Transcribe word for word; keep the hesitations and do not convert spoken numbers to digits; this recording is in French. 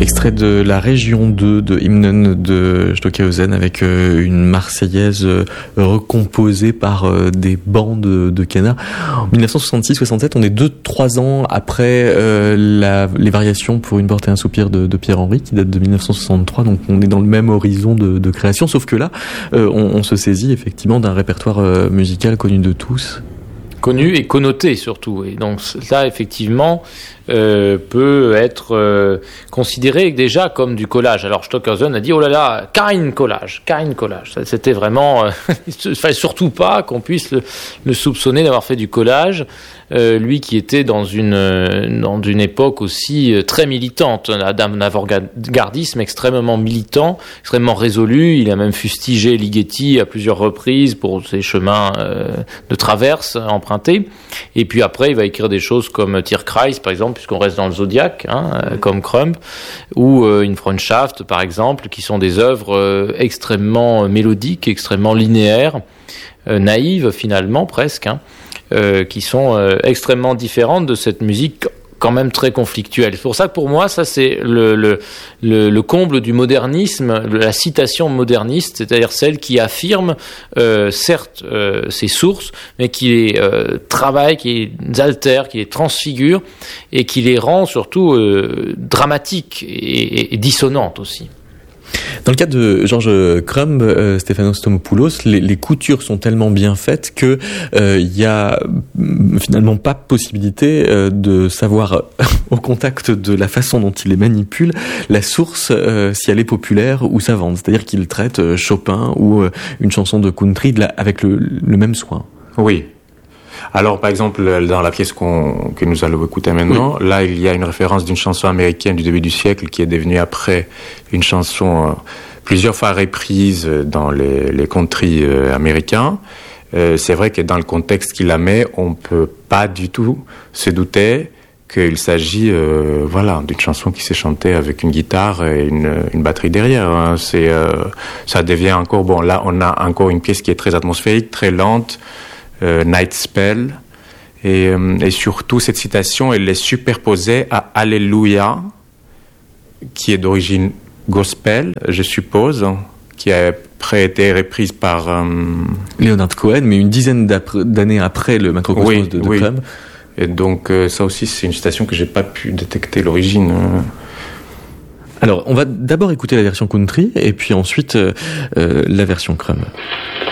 Extrait de la région deux de Hymnen de Stockhausen avec euh, une Marseillaise euh, recomposée par euh, des bancs de, de canards. En dix-neuf cent soixante-six soixante-sept, on est deux trois ans après euh, la, les variations pour une porte et un soupir de, de Pierre Henry qui date de dix-neuf cent soixante-trois, donc on est dans le même horizon de, de création, sauf que là, euh, on, on se saisit effectivement d'un répertoire euh, musical connu de tous. Connu et connoté surtout. Et donc là, effectivement, euh, peut être euh, considéré déjà comme du collage. Alors Stockhausen a dit, oh là là, kein collage, kein collage. Ça, c'était vraiment... Euh, il ne fallait surtout pas qu'on puisse le, le soupçonner d'avoir fait du collage. Euh, lui qui était dans une, dans une époque aussi très militante, d'un avant-gardisme extrêmement militant, extrêmement résolu. Il a même fustigé Ligeti à plusieurs reprises pour ses chemins euh, de traverse empruntés. Et puis après, il va écrire des choses comme Tierkreis, par exemple, puisqu'on reste dans le Zodiac, hein, mmh. comme Crumb, ou euh, In Freundschaft, par exemple, qui sont des œuvres euh, extrêmement mélodiques, extrêmement linéaires, euh, naïves finalement, presque, hein. Euh, qui sont euh, extrêmement différentes de cette musique quand même très conflictuelle. C'est pour ça que pour moi, ça c'est le, le, le, le comble du modernisme, la citation moderniste, c'est-à-dire celle qui affirme euh, certes euh, ses sources, mais qui les euh, travaille, qui les altère, qui les transfigure et qui les rend surtout euh, dramatiques et, et, et dissonantes aussi. Dans le cas de Georges Crumb, euh, Stéphanos Stamopoulos, les, les coutures sont tellement bien faites que euh, il y a finalement pas possibilité euh, de savoir au contact de la façon dont il les manipule la source euh, si elle est populaire ou savante. C'est-à-dire qu'il traite euh, Chopin ou euh, une chanson de country de la, avec le, le même soin. Oui. Alors, par exemple, dans la pièce qu'on, que nous allons écouter maintenant, oui. Là, il y a une référence d'une chanson américaine du début du siècle qui est devenue après une chanson euh, plusieurs fois reprise dans les, les country euh, américains. Euh, c'est vrai que dans le contexte qu'il la met, on peut pas du tout se douter qu'il s'agit, euh, voilà, d'une chanson qui s'est chantée avec une guitare et une, une batterie derrière. Hein. C'est, euh, ça devient encore, bon, là, on a encore une pièce qui est très atmosphérique, très lente, Euh, Night Spell, et, euh, et surtout cette citation elle est superposée à Alléluia qui est d'origine gospel, je suppose, qui a après été reprise par euh... Leonard Cohen, mais une dizaine d'années après le Macrocosmos oui, de, de oui. Crumb. Et donc euh, ça aussi c'est une citation que j'ai pas pu détecter l'origine. Alors on va d'abord écouter la version country et puis ensuite euh, euh, la version Crumb.